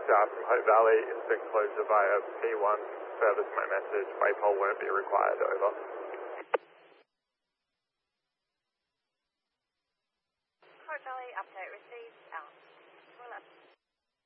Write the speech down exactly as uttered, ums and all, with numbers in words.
uh, from Hope Valley. It's been closed via P one. Service my message. Waypole won't be required. Over. Hope Valley update received out. Toilet.